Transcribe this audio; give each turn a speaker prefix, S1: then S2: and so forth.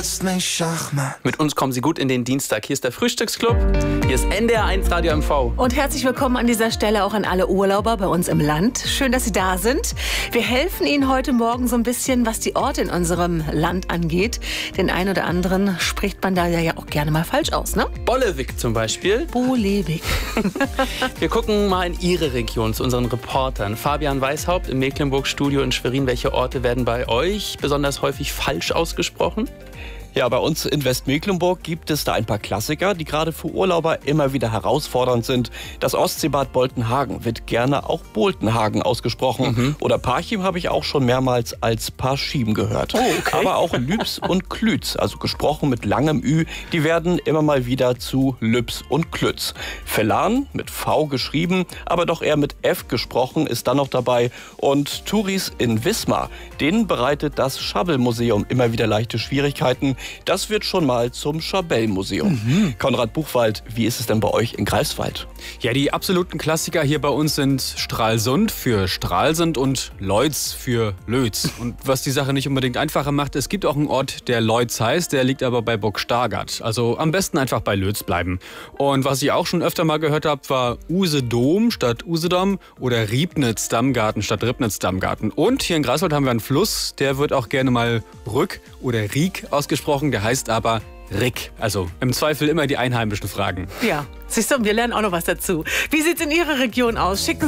S1: Nicht Schachmatt.
S2: Mit uns kommen Sie gut in den Dienstag. Hier ist der Frühstücksclub. Hier ist NDR 1 Radio MV.
S3: Und herzlich willkommen an dieser Stelle auch an alle Urlauber bei uns im Land. Schön, dass Sie da sind. Wir helfen Ihnen heute Morgen so ein bisschen, was die Orte in unserem Land angeht. Den einen oder anderen spricht man da ja auch gerne mal falsch aus, ne?
S2: Bollewig zum Beispiel.
S3: Bollewig.
S2: Wir gucken mal in Ihre Region zu unseren Reportern. Fabian Weishaupt im Mecklenburg-Studio in Schwerin. Welche Orte werden bei euch besonders häufig falsch ausgesprochen?
S4: Ja, bei uns in Westmecklenburg gibt es da ein paar Klassiker, die gerade für Urlauber immer wieder herausfordernd sind. Das Ostseebad Boltenhagen wird gerne auch Boltenhagen ausgesprochen. Oder Parchim habe ich auch schon mehrmals als Parchim gehört.
S2: Oh, okay.
S4: Aber auch Lübs und Klütz, also gesprochen mit langem Ü, die werden immer mal wieder zu Lübs und Klütz. Vellan mit V geschrieben, aber doch eher mit F gesprochen, ist dann noch dabei. Und Touris in Wismar, denen bereitet das Schabell-Museum immer wieder leichte Schwierigkeiten. Das wird schon mal zum Schabell-Museum. Konrad Buchwald, wie ist es denn bei euch in Greifswald?
S5: Ja, die absoluten Klassiker hier bei uns sind Stralsund für Stralsund und Leutz für Lötz. Und was die Sache nicht unbedingt einfacher macht, es gibt auch einen Ort, der Leutz heißt, der liegt aber bei Burgstargard. Also am besten einfach bei Lötz bleiben. Und was ich auch schon öfter mal gehört habe, war Usedom statt Usedom oder Riebnitz-Dammgarten statt Ribnitz-Dammgarten. Und hier in Greifswald haben wir einen Fluss, der wird auch gerne mal Rück oder Riek ausgesprochen. Der heißt aber Rick. Also im Zweifel immer die Einheimischen fragen.
S3: Ja, siehst du, wir lernen auch noch was dazu. Wie sieht es in Ihrer Region aus? Schicken